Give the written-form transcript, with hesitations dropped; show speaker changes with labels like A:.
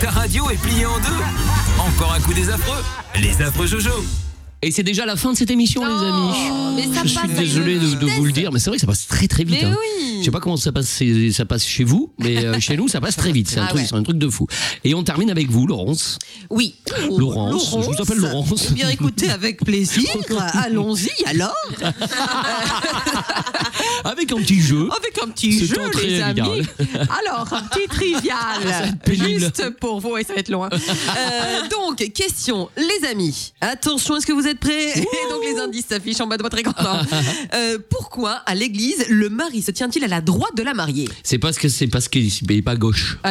A: Ta radio est pliée en deux. Encore un coup des affreux. Les affreux Jojo.
B: Et c'est déjà la fin de cette émission, les amis.
C: Mais ça
B: Je suis
C: passe à
B: désolé
C: une
B: de vous le dire, mais c'est vrai que ça passe très très vite.
C: Mais
B: hein.
C: oui.
B: Je sais pas comment ça passe chez vous, mais chez nous, ça passe très vite. C'est un truc de fou. Et on termine avec vous, Laurence.
C: Oui.
B: Laurence, je vous appelle Laurence.
C: Eh bien, écoutez, avec plaisir. Allons-y, alors.
B: Avec un petit jeu.
C: Avec un petit
B: C'est
C: jeu,
B: entré,
C: les amis.
B: Miguel.
C: Alors, un petit trivial.
B: pénible.
C: Juste pour vous, et ça va être loin. Donc, question, les amis. Attention, est-ce que vous êtes prêts? Et donc, les indices s'affichent en bas de votre écran. Pourquoi, à l'église, le mari se tient-il à la droite de la mariée?
B: C'est parce qu'il n'est pas gauche.